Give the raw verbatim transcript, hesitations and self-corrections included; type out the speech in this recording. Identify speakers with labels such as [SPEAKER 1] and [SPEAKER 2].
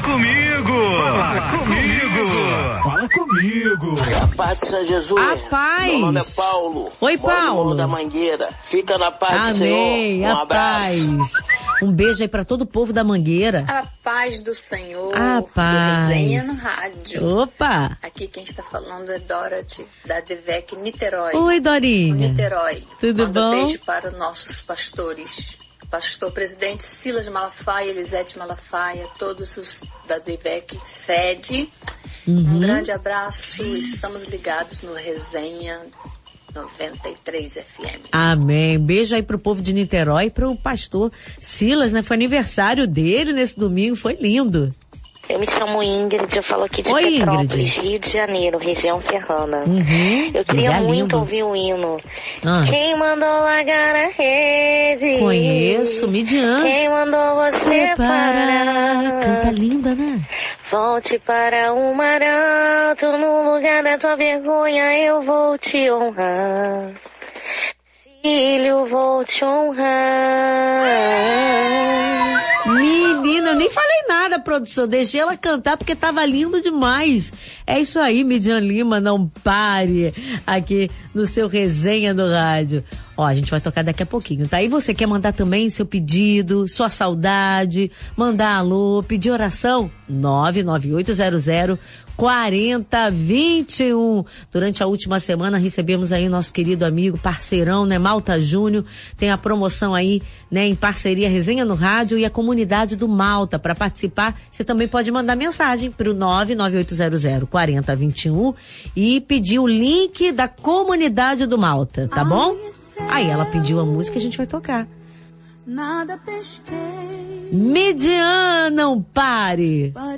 [SPEAKER 1] comigo. Fala comigo. Fala comigo.
[SPEAKER 2] A paz de São Jesus.
[SPEAKER 3] A paz.
[SPEAKER 2] Meu nome é Paulo.
[SPEAKER 3] Oi, Paulo.
[SPEAKER 2] Paulo da Mangueira. Fica na paz do
[SPEAKER 3] Amém.
[SPEAKER 2] Senhor. Um
[SPEAKER 3] a
[SPEAKER 2] abraço.
[SPEAKER 3] Paz. Um beijo aí pra todo o povo da Mangueira.
[SPEAKER 4] A paz do Senhor.
[SPEAKER 3] A paz.
[SPEAKER 4] Do Resenha no Rádio.
[SPEAKER 3] Opa.
[SPEAKER 4] Aqui quem está falando é Dorothy, da D V E C Niterói.
[SPEAKER 3] Oi, Dorinha.
[SPEAKER 4] Niterói.
[SPEAKER 3] Tudo
[SPEAKER 4] Manda
[SPEAKER 3] bom?
[SPEAKER 4] Um beijo para os nossos pastores. Pastor presidente Silas Malafaia, Elisete Malafaia, todos os da D V E C sede.
[SPEAKER 3] Uhum.
[SPEAKER 4] Um grande abraço. Estamos ligados no Resenha noventa e três F M.
[SPEAKER 3] Amém. Beijo aí pro povo de Niterói e pro pastor Silas, né? Foi aniversário dele nesse domingo, foi lindo.
[SPEAKER 5] Eu me chamo Ingrid, eu falo aqui de
[SPEAKER 3] Oi,
[SPEAKER 5] Petrópolis,
[SPEAKER 3] Ingrid.
[SPEAKER 5] Rio de Janeiro, região serrana.
[SPEAKER 3] Uhum.
[SPEAKER 5] Eu queria
[SPEAKER 3] Lugar
[SPEAKER 5] muito
[SPEAKER 3] lindo.
[SPEAKER 5] ouvir o hino.
[SPEAKER 3] Ah.
[SPEAKER 5] Quem mandou largar a rede?
[SPEAKER 3] Conheço, Midian.
[SPEAKER 5] Quem mandou você
[SPEAKER 3] Separar.
[SPEAKER 5] parar?
[SPEAKER 3] Canta linda, né?
[SPEAKER 5] Volte para o maranto, no lugar da tua vergonha eu vou te honrar. Filho, vou te honrar.
[SPEAKER 3] Menina, eu nem falei nada, produção. Deixei ela cantar porque tava lindo demais. É isso aí, Midian Lima, não pare aqui no seu Resenha do Rádio. Ó, a gente vai tocar daqui a pouquinho, tá? E você quer mandar também seu pedido, sua saudade, mandar alô, pedir oração? nove nove oito zero zero quatro zero dois um. Durante a última semana recebemos aí nosso querido amigo, parceirão, né, Malta Júnior. Tem a promoção aí, né, em parceria Resenha no Rádio e a comunidade do Malta. Para participar, você também pode mandar mensagem pro nove nove oito zero zero quatro zero dois um e pedir o link da comunidade do Malta, tá bom? Aí ela pediu a música e a gente vai tocar.
[SPEAKER 6] Nada pesquei.
[SPEAKER 3] Midian, não pare.